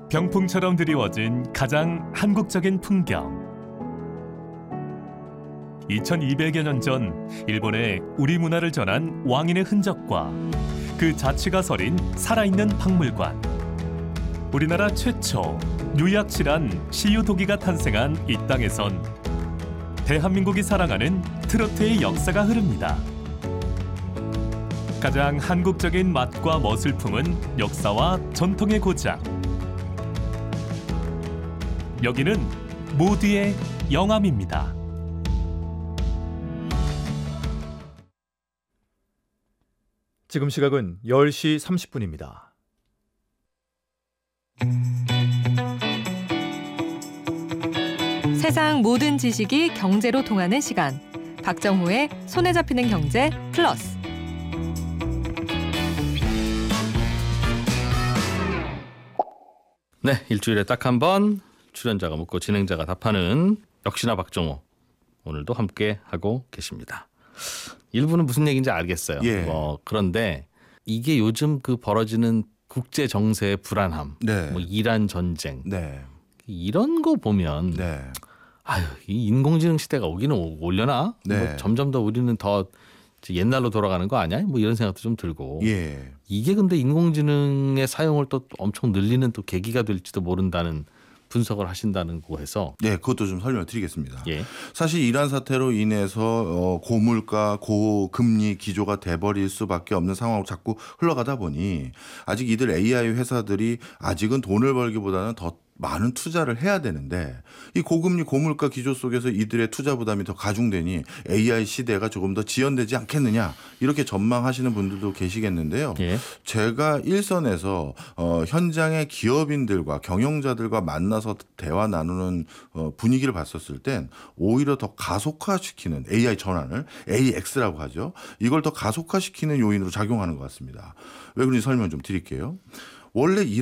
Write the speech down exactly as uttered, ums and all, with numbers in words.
병풍처럼 드리워진 가장 한국적인 풍경. 이천이백여 년 전 일본에 우리 문화를 전한 왕인의 흔적과 그 자취가 서린 살아있는 박물관. 우리나라 최초 유약실한 시유도기가 탄생한 이 땅에선 대한민국이 사랑하는 트로트의 역사가 흐릅니다. 가장 한국적인 맛과 멋을 품은 역사와 전통의 고장. 여기는 모두의 영암입니다. 지금 시각은 열 시 삼십 분입니다. 세상 모든 지식이 경제로 통하는 시간. 박정호의 손에 잡히는 경제 플러스. 네, 일주일에 딱 한 번 출연자가 묻고 진행자가 답하는 역시나 박정호. 오늘도 함께 하고 계십니다. 일부는 무슨 얘기인지 알겠어요. 예. 뭐 그런데 이게 요즘 그 벌어지는 국제 정세의 불안함, 네. 뭐 이란 전쟁, 네. 이런 거 보면 네. 아유, 이 인공지능 시대가 오기는 오려나? 네. 뭐 점점 더 우리는 더 옛날로 돌아가는 거 아니야? 뭐 이런 생각도 좀 들고. 예. 이게 근데 인공지능의 사용을 또 엄청 늘리는 또 계기가 될지도 모른다는 분석을 하신다는 거에서 네, 그것도 좀 설명을 드리겠습니다. 예. 사실 이란 사태로 인해서 어, 고물가, 고금리 기조가 돼버릴 수밖에 없는 상황으로 자꾸 흘러가다 보니 아직 이들 에이아이 회사들이 아직은 돈을 벌기보다는 더 많은 투자를 해야 되는데 이 고금리 고물가 기조 속에서 이들의 투자 부담이 더 가중되니 에이아이 시대가 조금 더 지연되지 않겠느냐 이렇게 전망하시는 분들도 계시겠는데요. 예. 제가 일선에서 어, 현장의 기업인들과 경영자들과 만나서 대화 나누는 어, 분위기를 봤었을 땐 오히려 더 가속화시키는 에이아이 전환을 에이엑스라고 하죠. 이걸 더 가속화시키는 요인으로 작용하는 것 같습니다. 왜 그런지 설명 좀 드릴게요. 원래